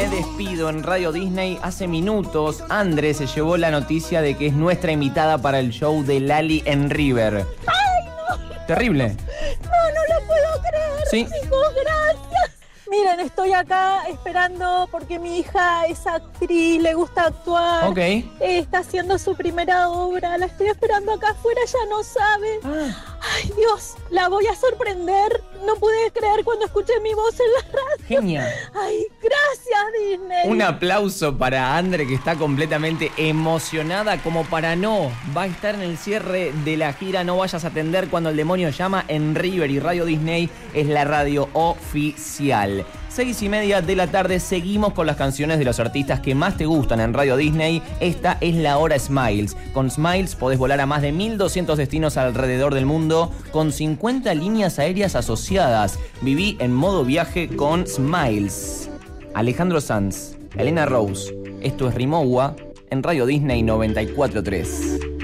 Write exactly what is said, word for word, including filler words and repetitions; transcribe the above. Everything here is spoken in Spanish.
me despido en Radio Disney. Hace minutos, André se llevó la noticia de que es nuestra invitada para el show de Lali en River. ¡Ay, no! Terrible. No, no lo puedo creer, Sí. chicos, gracias. Miren, estoy acá esperando porque mi hija es actriz, le gusta actuar. Ok. Eh, está haciendo su primera obra, la estoy esperando acá afuera, ya no sabe. Ah. Ay, Dios, la voy a sorprender. No pude creer cuando escuché mi voz en la radio. Genial. Ay, gracias, Disney. Un aplauso para Andre, que está completamente emocionada como para no. Va a estar en el cierre de la gira No Vayas a Atender cuando el demonio llama en River, y Radio Disney es la radio oficial. Seis y media de la tarde, seguimos con las canciones de los artistas que más te gustan en Radio Disney. Esta es la hora Smiles. Con Smiles podés volar a más de mil doscientos destinos alrededor del mundo con cincuenta líneas aéreas asociadas. Viví en modo viaje con Smiles. Alejandro Sanz, Elena Rose, esto es Rimowa en Radio Disney noventa y cuatro punto tres.